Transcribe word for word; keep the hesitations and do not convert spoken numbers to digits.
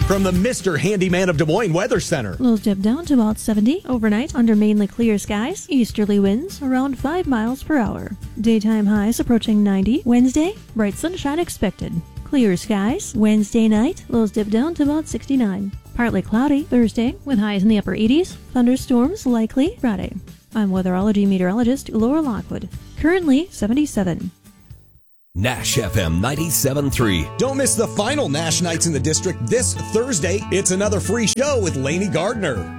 From the Mister Handyman of Des Moines Weather Center. Lows dip down to about seventy overnight under mainly clear skies. Easterly winds around five miles per hour. Daytime highs approaching ninety. Wednesday, bright sunshine expected. Clear skies. Wednesday night, lows dip down to about sixty-nine. Partly cloudy Thursday with highs in the upper eighties. Thunderstorms likely Friday. I'm weatherology meteorologist Laura Lockwood. Currently seventy-seven. Nash F M ninety-seven point three. Don't miss the final Nash Nights in the District this Thursday. It's another free show with Lainey Gardner.